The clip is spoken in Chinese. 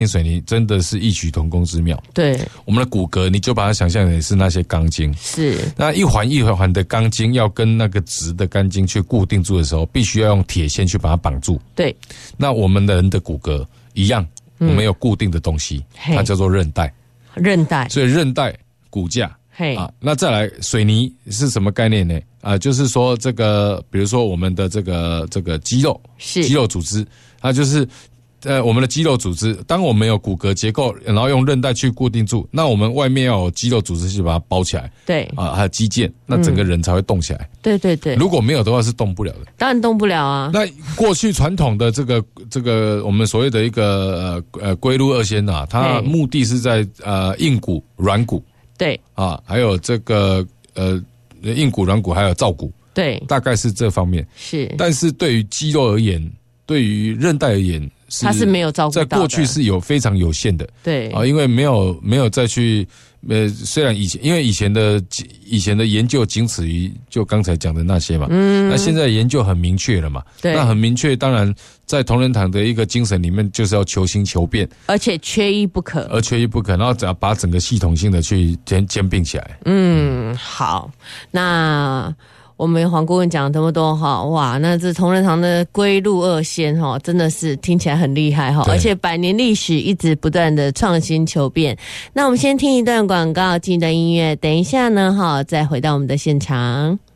水泥真的是异曲同工之妙。 对， 我们的骨骼，你就把它想象成是那些钢筋， 是那一环一环的钢筋要跟那个直的钢筋去固定住的时候，必须要用铁线去把它绑住。 对， 那我们的人的骨骼一样，我们有固定的东西，它叫做韧带。 韧带， 所以韧带、骨架。那再来水泥是什么概念呢？就是说这个，比如说我们的这个肌肉，肌肉组织，它就是我们的肌肉组织。当我们有骨骼结构，然后用韧带去固定住，那我们外面要有肌肉组织去把它包起来。 对还有肌腱，那整个人才会动起来。 对对对， 如果没有的话是动不了的。 当然动不了啊。 那过去传统的这个我们所谓的一个龟鹿二仙啊，它目的是在硬骨、软骨。对还有这个硬骨、软骨，还有造骨，对，大概是这方面。是，但是对于肌肉而言，对于韧带而言，它是没有照顾到的，在过去是非常有限的。对因为没有再去虽然因为以前的研究仅此于就刚才讲的那些嘛，那现在研究很明确了嘛，对，那很明确，当然在同仁堂的一个精神里面，就是要求新求变，而且缺一不可，然后只要把整个系统性的去兼并起来。好，那我们黄顾问讲了这么多哈，哇，那这同仁堂的龟鹿二仙哈，真的是听起来很厉害哈，而且100年历史一直不断的创新求变。那我们先听一段广告，进一段音乐，等一下呢哈，再回到我们的现场。